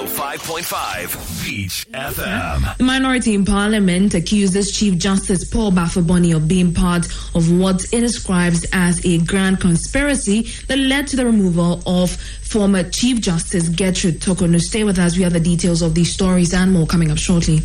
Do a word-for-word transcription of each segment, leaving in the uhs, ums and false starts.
oh five point five Beach F M. The minority in Parliament accuses Chief Justice Paul Baffoe-Bonney of being part of what it describes as a grand conspiracy that led to the removal of former Chief Justice Gertrude Torkornoo. Stay with us. We have the details of these stories and more coming up shortly.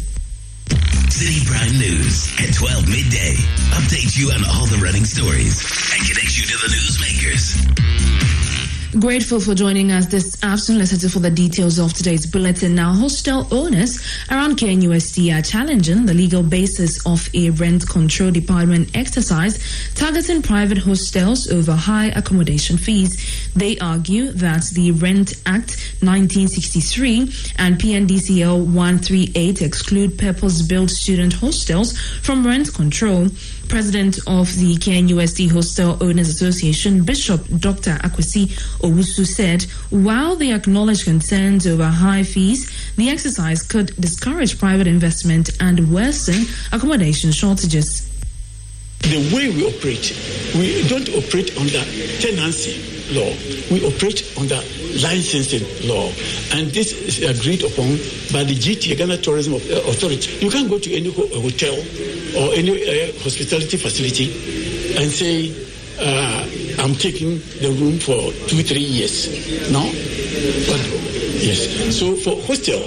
City Prime News at twelve midday. Update you on all the running stories and connect you to the newsmakers. Grateful for joining us this afternoon. Let's head for the details of today's bulletin. Now, hostel owners around K N U S T are challenging the legal basis of a rent control department exercise targeting private hostels over high accommodation fees. They argue that the Rent Act nineteen sixty-three and P N D C L one thirty-eight exclude purpose-built student hostels from rent control. President of the K N U S T Hostel Owners Association, Bishop Doctor Akwesi Owusu, said while they acknowledge concerns over high fees, the exercise could discourage private investment and worsen accommodation shortages. The way we operate, we don't operate under tenancy law. We operate under licensing law. And this is agreed upon by the G T A, Ghana Tourism Authority. You can't go to any hotel or any uh, hospitality facility and say, uh, I'm taking the room for two, three years. No? But, yes. So for hostel,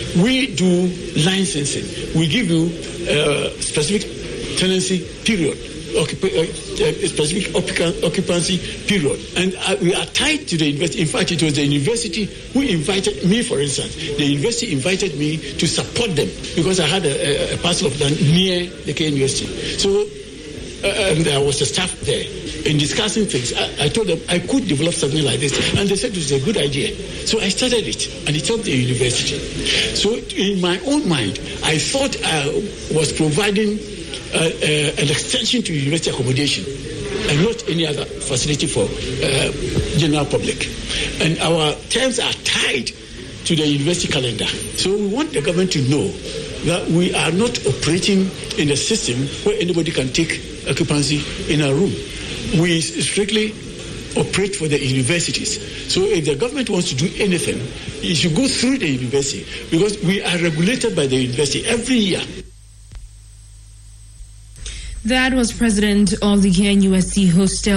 we do licensing. We give you a uh, specific tenancy period, occup- uh, specific occupancy period. And uh, we are tied to the university. In fact, it was the university who invited me, for instance. The university invited me to support them because I had a, a, a parcel of land near the K N U S T. So, uh, and there was a staff there. In discussing things, I, I told them I could develop something like this. And they said it was a good idea. So I started it, and it helped the university. So in my own mind, I thought I was providing Uh, uh, an extension to university accommodation and not any other facility for uh, general public. And our terms are tied to the university calendar. So we want the government to know that we are not operating in a system where anybody can take occupancy in a room. We strictly operate for the universities. So if the government wants to do anything, it should go through the university because we are regulated by the university every year. That was President of the K N U S T Hostel